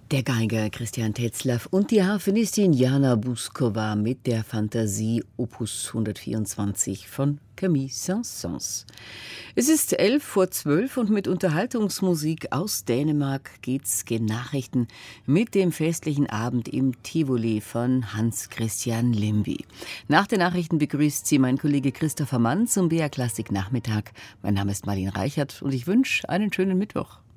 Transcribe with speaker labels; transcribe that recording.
Speaker 1: Der Geiger Christian Tetzlaff und die Harfenistin Jana Bouskova mit der Fantasie Opus 124 von Camille Saint-Saëns. Es ist 11:12 und mit Unterhaltungsmusik aus Dänemark geht's gen Nachrichten mit dem festlichen Abend im Tivoli von Hans-Christian Limby. Nach den Nachrichten begrüßt Sie mein Kollege Christopher Mann zum BR Klassik Nachmittag. Mein Name ist Marlene Reichert und ich wünsche einen schönen Mittwoch.